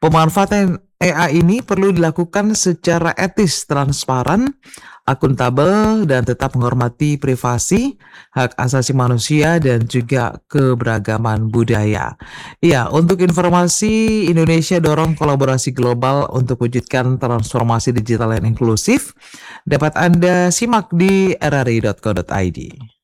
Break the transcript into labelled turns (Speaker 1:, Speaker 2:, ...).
Speaker 1: Pemanfaatan AI ini perlu dilakukan secara etis, transparan, akuntabel, dan tetap menghormati privasi, hak asasi manusia, dan juga keberagaman budaya. Iya, untuk informasi, Indonesia dorong kolaborasi global untuk wujudkan transformasi digital yang inklusif. Dapat Anda simak di rri.co.id.